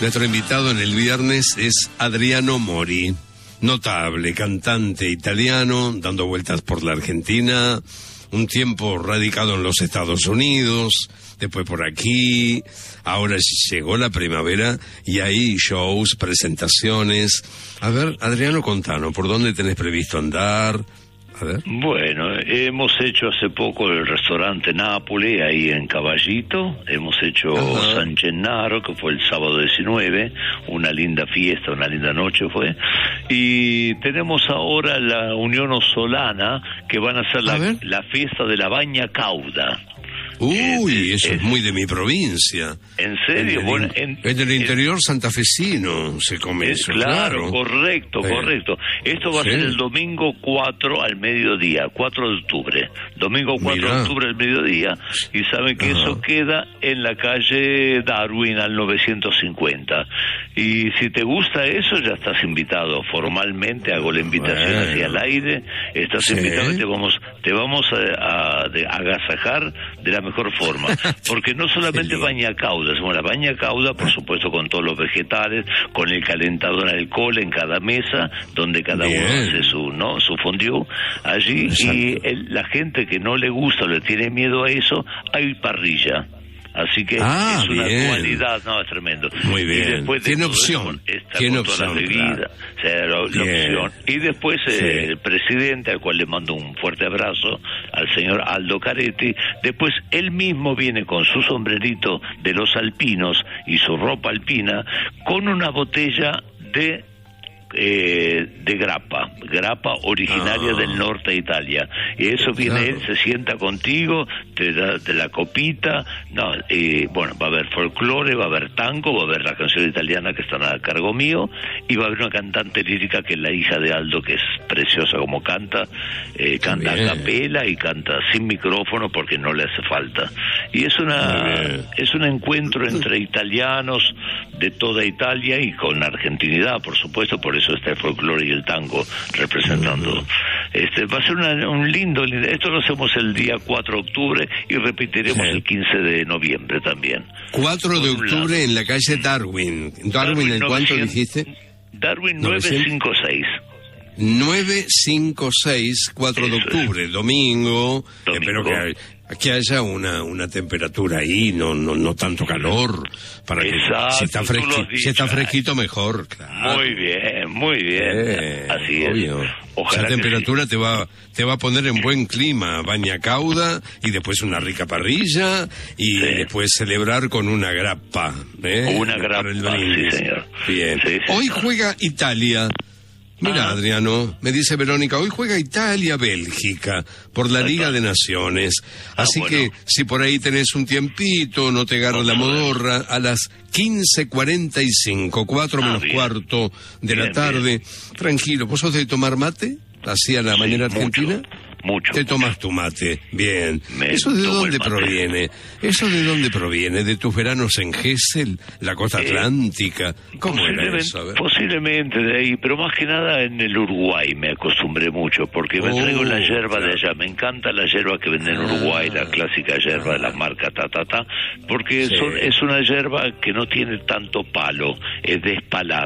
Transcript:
Nuestro invitado en el viernes es Adriano Mori, notable cantante italiano, dando vueltas por la Argentina, un tiempo radicado en los Estados Unidos, después por aquí, ahora llegó la primavera y hay shows, presentaciones. A ver, Adriano, contanos, ¿por dónde tenés previsto andar? A ver. Bueno, hemos hecho hace poco el restaurante Nápoles, ahí en Caballito, hemos hecho San Gennaro, que fue el sábado 19, una linda fiesta, una linda noche fue, y tenemos ahora la Unión Solana, que van a hacer la fiesta de la Bagna Cauda. Uy, eso es muy de mi provincia. ¿En serio? En el interior santafesino se come eso. Claro, correcto. Esto va a ser el domingo 4 al mediodía, 4 de octubre. Domingo 4 de octubre al mediodía. Y saben que eso queda en la calle Darwin al 950. Y si te gusta eso, ya estás invitado formalmente. Hago la invitación hacia el aire. Estás invitado y te vamos a agasajar de la mejor forma, porque no solamente Bagna Cauda, sino la Bagna Cauda, por supuesto, con todos los vegetales, con el calentador de alcohol en cada mesa, donde cada uno hace su fondue allí. Y la gente que no le gusta o le tiene miedo a eso, hay parrilla. Así que es una dualidad, es tremendo. Muy bien. Y después tiene opción. Tiene opción, bebida, la opción. Y después el presidente, al cual le mando un fuerte abrazo, al señor Aldo Caretti, después él mismo viene con su sombrerito de los alpinos y su ropa alpina, con una botella de grappa originaria del norte de Italia, y eso viene él, se sienta contigo, te da de la copita, bueno, va a haber folclore, va a haber tango, va a haber la canción italiana que están a cargo mío, y va a haber una cantante lírica que es la hija de Aldo, que es preciosa como canta a capela y canta sin micrófono porque no le hace falta, y es un encuentro entre italianos de toda Italia y con argentinidad, por supuesto, por eso está el folclore y el tango representando. Va a ser un lindo, esto lo hacemos el día 4 de octubre y repetiremos el 15 de noviembre también. 4 de octubre en la calle Darwin. ¿Darwin en cuánto dijiste? Darwin 956. 956, 4 de octubre, domingo. Espero que haya una temperatura ahí, no tanto calor, para que si está fresquito mejor, claro. Muy bien, así obvio. Es. Ojalá esa temperatura te va a poner en buen clima, Bagna Cauda, y después una rica parrilla, y después celebrar con una grappa. Una grappa, sí, señor. Bien. Sí, hoy juega Italia. Mira, Adriano, me dice Verónica, hoy juega Italia-Bélgica por la Liga de Naciones. Así que si por ahí tenés un tiempito, no te agarra la modorra, a las 15:45, 4 menos cuarto de la tarde. Tranquilo, ¿vos sos de tomar mate? ¿Así a la manera argentina? Mucho. Te tomas tu mate, bien. ¿Eso de dónde proviene? ¿Eso de dónde proviene? ¿De tus veranos en Gesell, la costa atlántica? ¿Cómo era eso? A ver. Posiblemente de ahí, pero más que nada en el Uruguay me acostumbré mucho, porque me traigo la yerba de allá. Me encanta la yerba que venden en Uruguay, la clásica yerba de la marca porque es una yerba que no tiene tanto palo, es despalada.